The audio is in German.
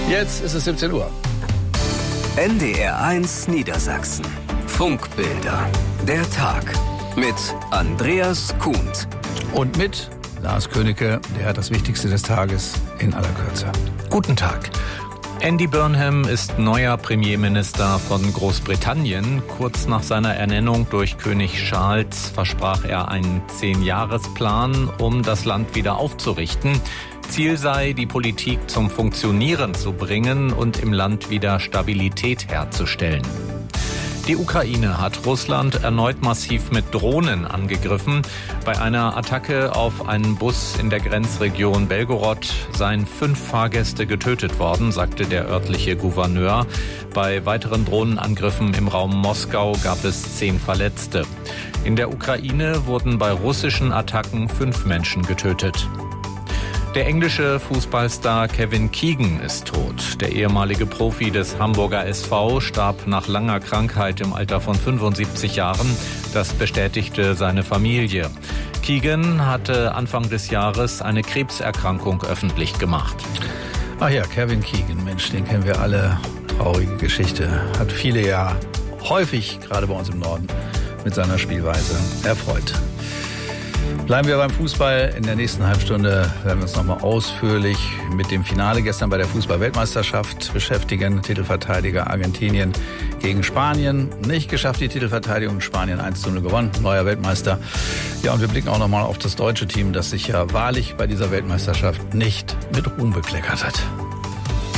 Jetzt ist es 17 Uhr. NDR1 Niedersachsen. Funkbilder. Der Tag. Mit Andreas Kuhnt. Und mit Lars Königke, der hat das Wichtigste des Tages in aller Kürze. Guten Tag. Andy Burnham ist neuer Premierminister von Großbritannien. Kurz nach seiner Ernennung durch König Charles versprach er einen 10-Jahres-Plan, um das Land wieder aufzurichten. Ziel sei, die Politik zum Funktionieren zu bringen und im Land wieder Stabilität herzustellen. Die Ukraine hat Russland erneut massiv mit Drohnen angegriffen. Bei einer Attacke auf einen Bus in der Grenzregion Belgorod seien 5 Fahrgäste getötet worden, sagte der örtliche Gouverneur. Bei weiteren Drohnenangriffen im Raum Moskau gab es 10 Verletzte. In der Ukraine wurden bei russischen Attacken 5 Menschen getötet. Der englische Fußballstar Kevin Keegan ist tot. Der ehemalige Profi des Hamburger SV starb nach langer Krankheit im Alter von 75 Jahren. Das bestätigte seine Familie. Keegan hatte Anfang des Jahres eine Krebserkrankung öffentlich gemacht. Ach ja, Kevin Keegan, Mensch, den kennen wir alle. Traurige Geschichte. Hat viele ja häufig, gerade bei uns im Norden, mit seiner Spielweise erfreut. Bleiben wir beim Fußball. In der nächsten Halbstunde werden wir uns nochmal ausführlich mit dem Finale gestern bei der Fußball-Weltmeisterschaft beschäftigen. Titelverteidiger Argentinien gegen Spanien. Nicht geschafft, die Titelverteidigung. Spanien 1:0 gewonnen. Neuer Weltmeister. Ja, und wir blicken auch nochmal auf das deutsche Team, das sich ja wahrlich bei dieser Weltmeisterschaft nicht mit Ruhm bekleckert hat.